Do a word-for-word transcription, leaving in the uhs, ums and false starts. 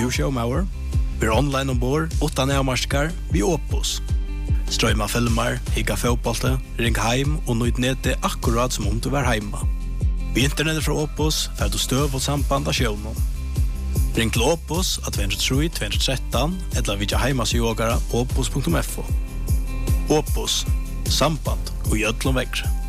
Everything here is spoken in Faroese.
du showmauer? Vi är online ombord, utan avmarskar, vi Opus. Strömma filmer, higga fotbollte, ring heim og nøyd nete akkurat som om du var heima. Vi internetet fra Opus, for du støv og samband av sjøvnen. Ring til Opus at två noll tre två ett tre eller vidja heimas yogara opus punktum f o. Opus, samband og gjødlom vekkre.